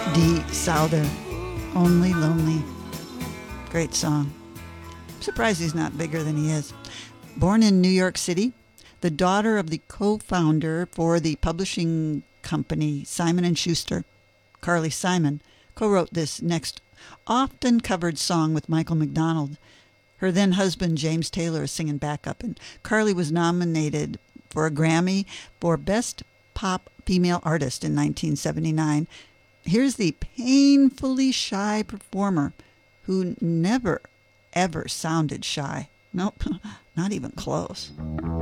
Dee Souther, Only Lonely. Great song. I'm surprised he's not bigger than he is. Born in New York City, the daughter of the co-founder for the publishing company Simon & Schuster, Carly Simon, co-wrote this next often covered song with Michael McDonald. Her then husband James Taylor is singing backup, and Carly was nominated for a Grammy for Best Pop Female Artist in 1979. Here's the painfully shy performer who never, ever sounded shy. Nope, not even close.